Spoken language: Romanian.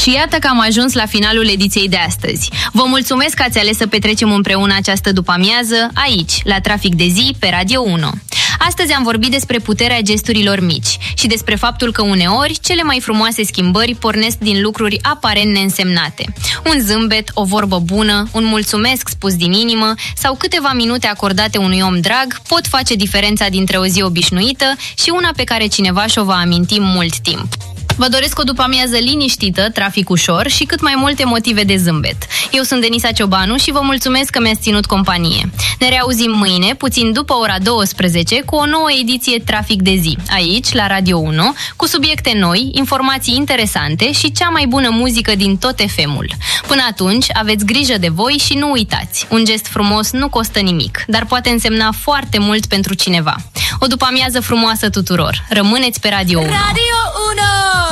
Și iată că am ajuns la finalul ediției de astăzi. Vă mulțumesc că ați ales să petrecem împreună această după-amiază, aici, la Trafic de Zi, pe Radio 1. Astăzi am vorbit despre puterea gesturilor mici și despre faptul că uneori cele mai frumoase schimbări pornesc din lucruri aparent neînsemnate. Un zâmbet, o vorbă bună, un mulțumesc spus din inimă sau câteva minute acordate unui om drag pot face diferența dintre o zi obișnuită și una pe care cineva și-o va aminti mult timp. Vă doresc o după-amiază liniștită, trafic ușor și cât mai multe motive de zâmbet. Eu sunt Denisa Ciobanu și vă mulțumesc că mi-ați ținut companie. Ne reauzim mâine, puțin după ora 12, cu o nouă ediție Trafic de Zi, aici, la Radio 1, cu subiecte noi, informații interesante și cea mai bună muzică din tot FM-ul. Până atunci, aveți grijă de voi și nu uitați, un gest frumos nu costă nimic, dar poate însemna foarte mult pentru cineva. O după-amiază frumoasă tuturor. Rămâneți pe Radio 1. Radio 1!